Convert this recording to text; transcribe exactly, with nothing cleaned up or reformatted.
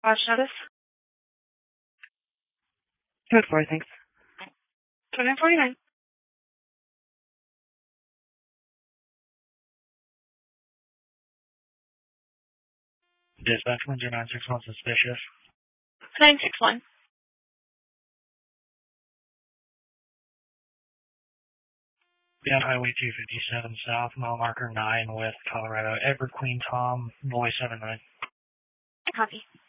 Watch notice. Code four, thanks. twenty-nine forty-nine. Dispatch one zero nine six one suspicious. nine six one. Be on Highway two fifty-seven South, mile marker nine with Colorado. Edward Queen Tom, Boy seven nine. Copy.